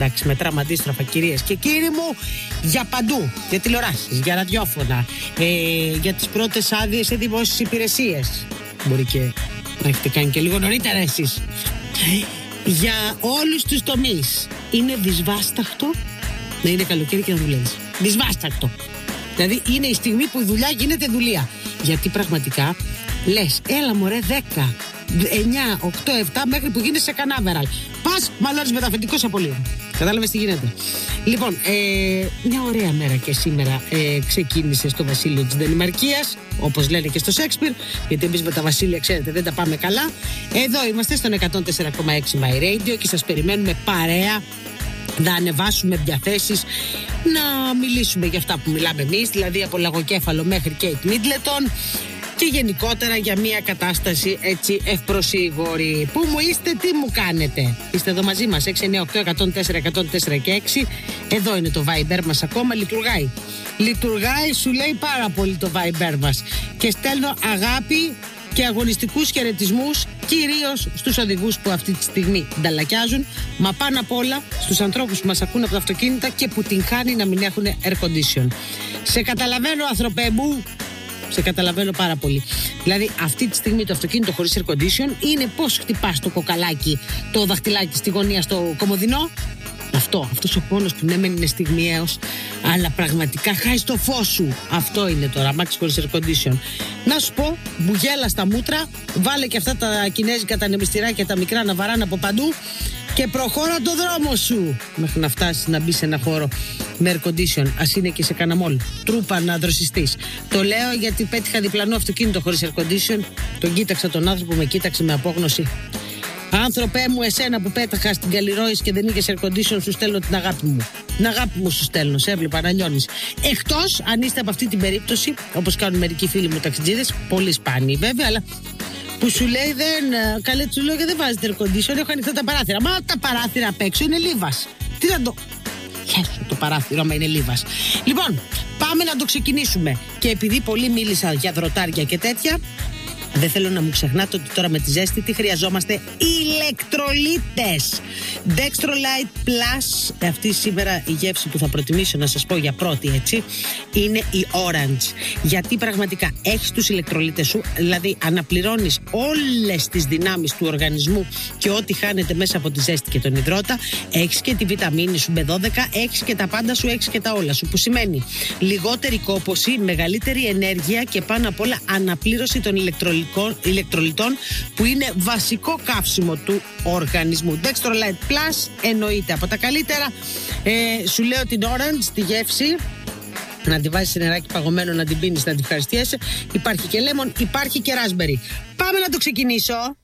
Εντάξει, μετράμε αντίστροφα, κυρίες και κύριοι μου, για παντού. Για τηλεοράσεις, για ραδιόφωνα, για τις πρώτες άδειες σε δημόσιες υπηρεσίες. Μπορεί και να έχετε κάνει και λίγο νωρίτερα εσείς. Για όλους τους τομείς. Είναι δυσβάσταχτο να είναι καλοκαίρι και να δουλεύεις. Δυσβάσταχτο. Δηλαδή είναι η στιγμή που η δουλειά γίνεται δουλεία. Γιατί πραγματικά λες, έλα μωρέ 10, 9, 8, 7 μέχρι που γίνεσαι σε κανάβεραλ. Πας, μαλώνεις μεταφετικός απολύων. Κατάλαβες τι γίνεται. Λοιπόν, μια ωραία μέρα και σήμερα ξεκίνησε στο βασίλειο της Δανημαρκίας, όπως λένε και στο Σέξπιρ, γιατί εμείς με τα βασίλεια, ξέρετε, δεν τα πάμε καλά. Εδώ είμαστε στον 104,6 My Radio και σας περιμένουμε παρέα να ανεβάσουμε διαθέσεις, να μιλήσουμε για αυτά που μιλάμε εμείς, δηλαδή από Λαγοκέφαλο μέχρι Kate Middleton και γενικότερα για μια κατάσταση έτσι ευπροσίγωρη. Πού μου είστε, τι μου κάνετε? Είστε εδώ μαζί μας, 698-104-104 και 6. Εδώ είναι το Viber μας, ακόμα λειτουργάει. Λειτουργάει, σου λέει πάρα πολύ το Viber μας. Και στέλνω αγάπη και αγωνιστικούς χαιρετισμούς κυρίως στους οδηγούς που αυτή τη στιγμή νταλακιάζουν, μα πάνω απ' όλα στους ανθρώπους που μας ακούν από τα αυτοκίνητα και που την χάνει να μην έχουν air condition. Σε καταλαβαίνω, άνθρωπε μου, σε καταλαβαίνω πάρα πολύ. Δηλαδή αυτή τη στιγμή το αυτοκίνητο χωρίς air condition είναι πως χτυπάς το κοκαλάκι, το δαχτυλάκι στη γωνία στο κομμωδινό. Αυτός ο πόνος που ναι μεν είναι στιγμιαίος, αλλά πραγματικά χάεις το φως σου. Αυτό είναι τώρα, αμάξι χωρίς air condition. Να σου πω, μπουγέλα στα μούτρα, βάλε και αυτά τα κινέζικα, τα νεμιστηράκια, τα μικρά να βαράνε από παντού και προχώρα το δρόμο σου μέχρι να φτάσεις να μπεις σε ένα χώρο με air condition. Ας είναι και σε κανένα μόλ. Τρούπα να δροσιστείς. Το λέω γιατί πέτυχα διπλανό αυτοκίνητο χωρίς air condition. Τον κοίταξα τον άνθρωπο, με κοίταξε με απόγνωση. Άνθρωπέ μου, εσένα που πέταχα στην Καλλιρόης και δεν είχες air condition, σου στέλνω την αγάπη μου. Την αγάπη μου σου στέλνω, σε έβλεπα να λιώνεις. Εκτός αν είστε από αυτή την περίπτωση, όπως κάνουν μερικοί φίλοι μου ταξιτζίδες, πολύ σπάνιοι βέβαια, αλλά που σου λέει καλέ, του λέω και δεν βάζετε air condition, έχω ανοιχτά τα παράθυρα. Μα τα παράθυρα απ' έξω είναι λίβας. Τι να το. Το παράθυρο, άμα είναι λίβας. Λοιπόν, πάμε να το ξεκινήσουμε. Και επειδή πολύ μίλησα για δροτάρια και τέτοια, δεν θέλω να μου ξεχνάτε ότι τώρα με τη ζέστη τι χρειαζόμαστε? Ηλεκτρολίτες. Dextrolite Plus. Αυτή σήμερα η γεύση που θα προτιμήσω να σας πω για πρώτη, έτσι, είναι η Orange. Γιατί πραγματικά έχεις τους ηλεκτρολίτες σου, δηλαδή αναπληρώνεις όλες τις δυνάμεις του οργανισμού και ό,τι χάνεται μέσα από τη ζέστη και τον υδρότα. Έχεις και τη βιταμίνη σου B12, έχεις και τα πάντα σου, έχεις και τα όλα σου. Που σημαίνει λιγότερη κόπωση, μεγαλύτερη ενέργεια και πάνω απ' όλα αναπλήρωση των ηλεκτρολιτών που είναι βασικό καύσιμο του οργανισμού. Dextrolite Plus εννοείται από τα καλύτερα. Σου λέω την Orange, τη γεύση, να τη βάζεις σε νεράκι παγωμένο, να την πίνεις, να την ευχαριστιέσαι. Υπάρχει και lemon, υπάρχει και raspberry. Πάμε να το ξεκινήσω.